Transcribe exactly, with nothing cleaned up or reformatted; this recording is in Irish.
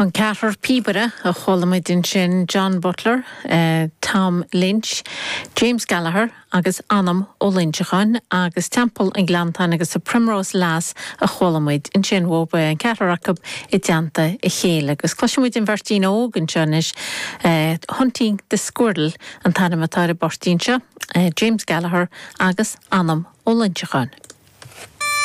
An ceathrar píbere a cholamid in sin John Butler, uh, Tom Lynch, James Gallagher agus Anam ó Lynchachan agus Temple in Glantan agus a Primrose Lass a cholamid in sin wobe an ceathrar acab I dianta I chéile agus cloisimuid in Vertín óg in sinis uh, Hunting the Squirrel an tanamatáir Bortínse, uh, James Gallagher agus Anam ó Lynchachan.